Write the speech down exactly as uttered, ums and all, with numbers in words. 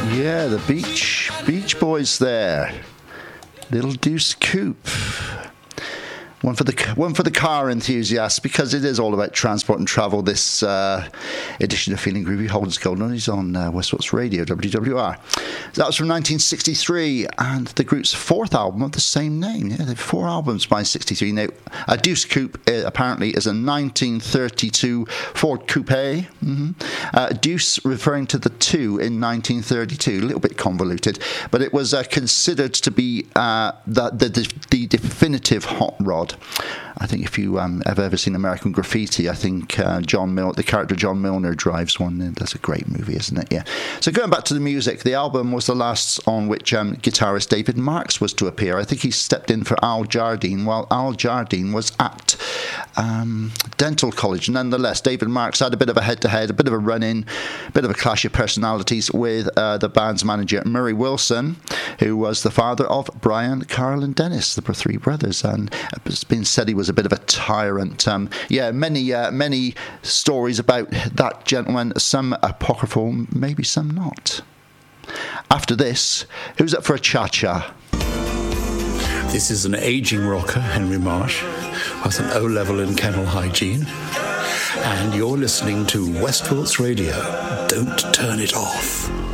Yeah, the Beach Beach Boys there. Little Deuce Coupe. One for the one for the car enthusiasts, because it is all about transport and travel. This uh, edition of Feeling Groovy holds Golden is on uh, Westport's Radio, W W R. That was from nineteen sixty-three, and the group's fourth album of the same name. Yeah, they have four albums by sixty-three. Now, a Deuce Coupe uh, apparently is a nineteen thirty-two Ford Coupe. Mm-hmm. Uh, Deuce referring to the two in nineteen thirty-two. A little bit convoluted, but it was uh, considered to be uh, the, the the definitive hot rod. I think if you um, have ever seen American Graffiti, I think uh, John Mil- the character John Milner drives one. That's a great movie, isn't it? Yeah. So going back to the music, the album was the last on which um, guitarist David Marks was to appear. I think he stepped in for Al Jardine while Al Jardine was at um, dental college. Nonetheless, David Marks had a bit of a head-to-head, a bit of a run-in, a bit of a clash of personalities with uh, the band's manager Murray Wilson, who was the father of Brian, Carl and Dennis, the three brothers, and it's been said he was a bit of a tyrant. Um, yeah, many uh, many stories about that gentleman, some apocryphal, maybe some not. After this, who's up for a cha-cha? This is an ageing rocker, Henry Marsh, with an O-level in kennel hygiene. And you're listening to Westport's Radio. Don't turn it off.